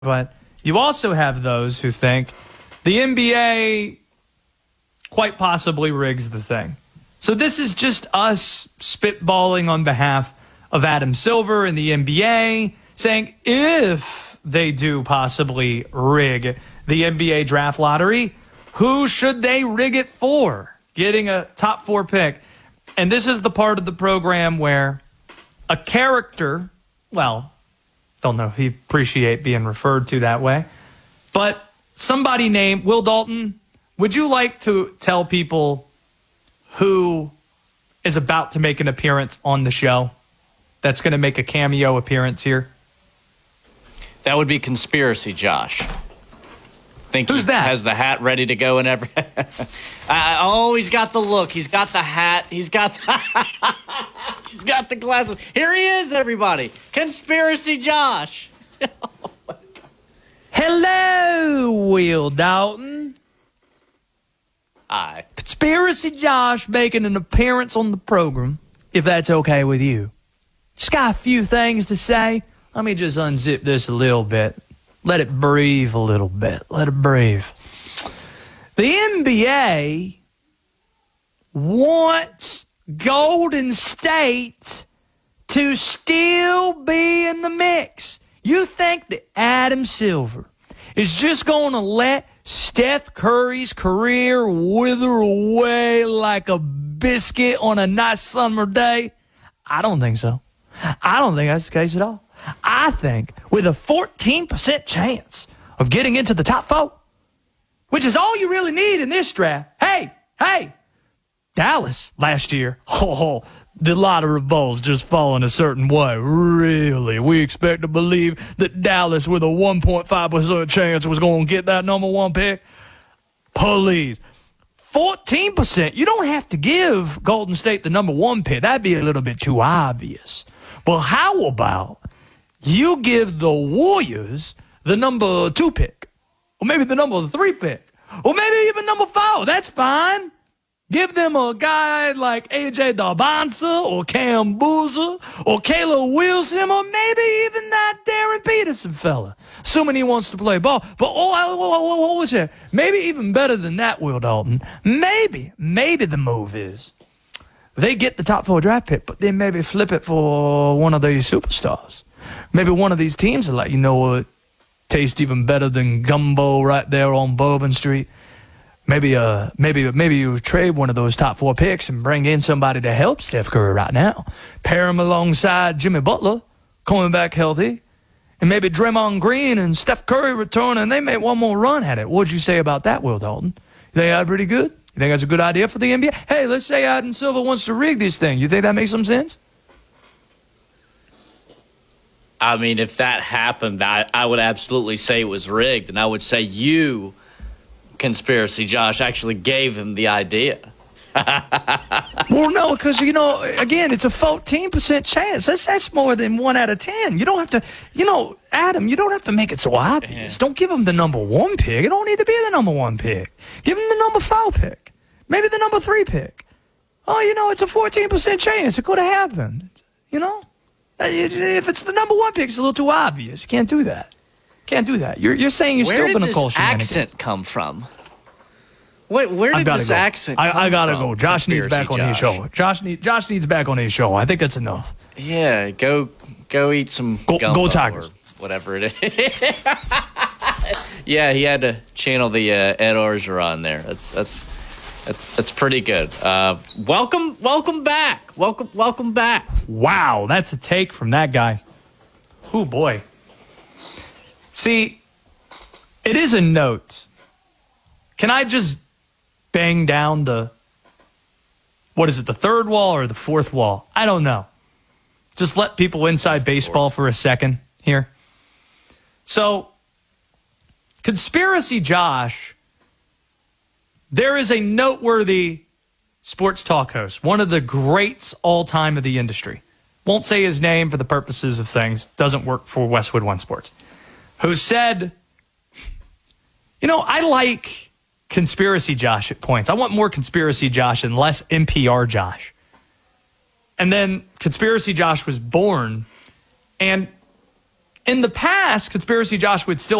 But you also have those who think the NBA quite possibly rigs the thing. So this is just us spitballing on behalf of Adam Silver and the NBA, saying if they do possibly rig the NBA draft lottery, who should they rig it for? Getting a top 4 pick. And this is the part of the program where a character, well, don't know if you appreciate being referred to that way, but somebody named Will Dalton, would you like to tell people who is about to make an appearance on the show that's going to make a cameo appearance here? That would be Conspiracy Josh. Who's that? Has the hat ready to go and every. He's got the look. He's got the hat. He's got he's got the glasses. Here he is, everybody. Conspiracy Josh. Hello, Will Dalton. Hi. Conspiracy Josh making an appearance on the program, if that's okay with you. Just got a few things to say. Let me just unzip this a little bit. Let it breathe a little bit. Let it breathe. The NBA wants Golden State to still be in the mix. You think that Adam Silver is just going to let Steph Curry's career wither away like a biscuit on a nice summer day? I don't think so. I don't think that's the case at all. I think with a 14% chance of getting into the top 4, which is all you really need in this draft. Hey, Dallas last year, the lottery ball's just falling a certain way. Really? We expect to believe that Dallas with a 1.5% chance was going to get that number 1 pick? Please. 14%. You don't have to give Golden State the number 1 pick. That'd be a little bit too obvious. But how about you give the Warriors the number 2 pick, or maybe the number 3 pick, or maybe even number 4. That's fine. Give them a guy like A.J. Dabansa or Cam Boozer or Caleb Wilson or maybe even that Darren Peterson fella, assuming he wants to play ball. But what was it? Maybe even better than that, Will Dalton. Maybe the move is they get the top 4 draft pick, but then maybe flip it for one of these superstars. Maybe one of these teams are like, you know what, tastes even better than gumbo right there on Bourbon Street. Maybe you trade one of those top 4 picks and bring in somebody to help Steph Curry right now. Pair him alongside Jimmy Butler, coming back healthy, and maybe Draymond Green and Steph Curry return, and they make one more run at it. What'd you say about that, Will Dalton? You think that's pretty good? You think that's a good idea for the NBA? Hey, let's say Adam Silver wants to rig this thing. You think that makes some sense? I mean, if that happened, I would absolutely say it was rigged, and I would say you, Conspiracy Josh, actually gave him the idea. Well, no, because, again, it's a 14% chance. That's more than 1 out of 10. You don't have to, Adam, you don't have to make it so obvious. Don't give him the number 1 pick. It don't need to be the number 1 pick. Give him the number 4 pick. Maybe the number 3 pick. Oh, it's a 14% chance. It could have happened. If it's the number 1 pick, it's a little too obvious. You can't do that. You're saying you're still going to call shenanigans. Where did this accent come from? Where did this accent come from? I gotta go. Josh needs back on his show. Josh needs back on his show. I think that's enough. Yeah, go eat some gumbo go Tigers. Or whatever it is. Yeah, he had to channel the Ed Orgeron there. That's pretty good. Welcome back. Welcome back. Wow, that's a take from that guy. Oh boy. See, it is a note. Can I just bang down the 3rd wall or the 4th wall? I don't know. Just let people inside baseball for a second here. So, Conspiracy Josh, there is a noteworthy sports talk host, one of the greats all time of the industry. Won't say his name for the purposes of things. Doesn't work for Westwood One Sports. Who said, I like Conspiracy Josh at points. I want more Conspiracy Josh and less NPR Josh. And then Conspiracy Josh was born. And in the past, Conspiracy Josh would still